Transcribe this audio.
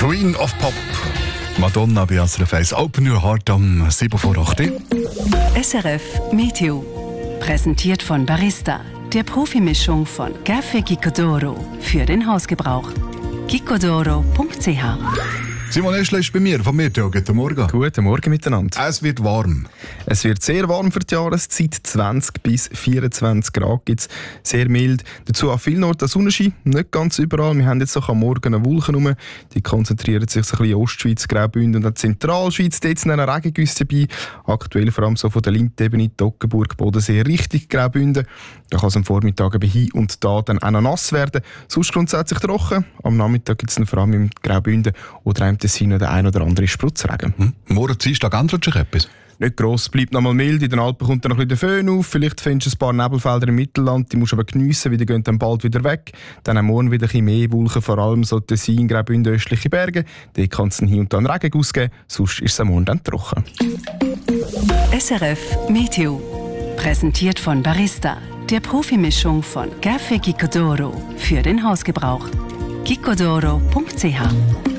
Queen of Pop. Madonna bei SRF 1. Open Your Heart am 7 vor 8. SRF Meteo. Präsentiert von Barista, der Profimischung von Café Gicodoro für den Hausgebrauch. gicodoro.ch. Simon Eschle ist bei mir vom Meteo. Guten Morgen. Guten Morgen miteinander. Es wird warm. Es wird sehr warm für die Jahreszeit. 20 bis 24 Grad gibt es. Sehr mild. Dazu an vielen Orten Sonnenschein. Nicht ganz überall. Wir haben jetzt auch am Morgen eine Wolke rum. Die konzentrieren sich so ein bisschen in Ostschweiz, Graubünden und Zentralschweiz. Dort sind eine Regengüsse dabei. Aktuell vor allem so von der Lindebene, Toggenburg, Bodensee, Richtung Graubünden. Da kann es am Vormittag aber hier und da dann auch noch nass werden. Sonst grundsätzlich trocken. Am Nachmittag gibt es dann vor allem im Graubünden oder im Tessin der ein oder andere Spritzregen. Morgen Dienstag ändert sich etwas? Nicht gross, bleibt noch mal mild. In den Alpen kommt dann noch ein bisschen der Föhn auf. Vielleicht findest du ein paar Nebelfelder im Mittelland. Die musst du aber geniessen, weil die gehen dann bald wieder weg. Dann am Morgen wieder ein bisschen mehr Wolken, vor allem so Tessin, Graubünden, östliche Berge. Dort kann es dann hier und da einen Regen ausgeben. Sonst ist es am Morgen dann trocken. SRF Meteo. Präsentiert von Barista, der Profimischung von Café Gicodoro für den Hausgebrauch. gicodoro.ch.